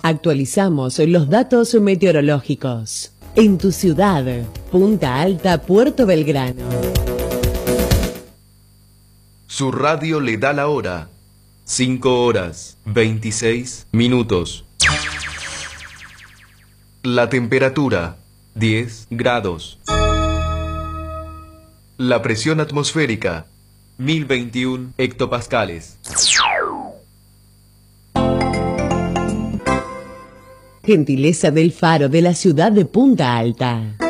Actualizamos los datos meteorológicos. En tu ciudad, Punta Alta, Puerto Belgrano. Su radio le da la hora. 5 horas, 26 minutos. La temperatura, 10 grados. La presión atmosférica, 1021 hectopascales. Gentileza del Faro de la ciudad de Punta Alta.